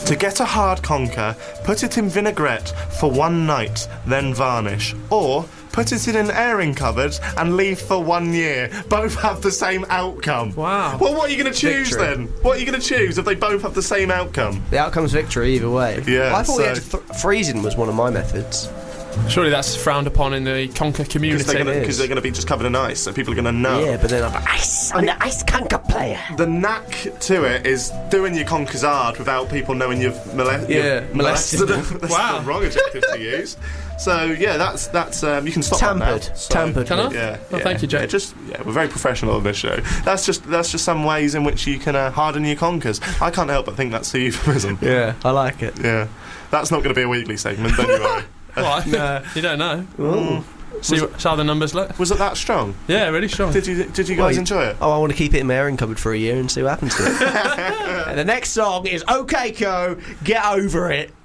To get a hard conker, put it in vinaigrette for 1 night, then varnish. Or put it in an airing cupboard and leave for 1 year. Both have the same outcome. Wow. Well, what are you going to choose Victory. then? What are you going to choose if they both have the same outcome? The outcome's victory either way. Yeah, I thought we so- had freezing was one of my methods. Surely that's frowned upon in the conker community. Because they're going to be just covered in ice, so people are going to know. Yeah, but then I'm ice. I'm the ice conker player. The knack to it is doing your conkers hard without people knowing you've molested them. That's Wow. the wrong adjective to use. So yeah, that's you can stop Tampered. that now. So, Tampered. Can I? Yeah. Oh, thank you, Jake. We're very professional on this show. That's just some ways in which you can harden your conkers. I can't help but think that's the euphemism. Yeah, I like it. Yeah, that's not going to be a weekly segment. Don't you worry. What? You don't know. Ooh. See how the numbers look. Was it that strong? Yeah, really strong. Did you guys enjoy it? Oh, I want to keep it in my airing cupboard for a year and see what happens to it. And the next song is OK Co, Get Over It.